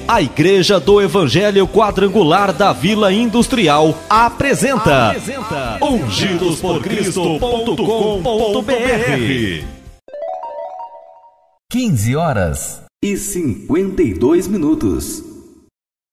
A Igreja do Evangelho Quadrangular da Vila Industrial apresenta ungidosporcristo.com.br. 15 horas e 52 minutos.